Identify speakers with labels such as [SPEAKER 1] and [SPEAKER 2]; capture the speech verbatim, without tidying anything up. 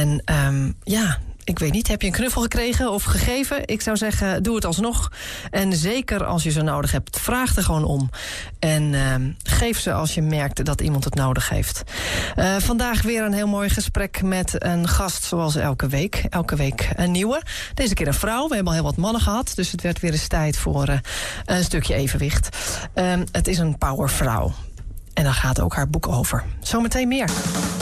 [SPEAKER 1] En um, ja... Ik weet niet, heb je een knuffel gekregen of gegeven? Ik zou zeggen, doe het alsnog. En zeker als je ze nodig hebt, vraag er gewoon om. En uh, geef ze als je merkt dat iemand het nodig heeft. Uh, vandaag weer een heel mooi gesprek met een gast zoals elke week. Elke week een nieuwe. Deze keer een vrouw. We hebben al heel wat mannen gehad. Dus het werd weer eens tijd voor uh, een stukje evenwicht. Uh, het is een powervrouw. En daar gaat ook haar boek over. Zometeen meer.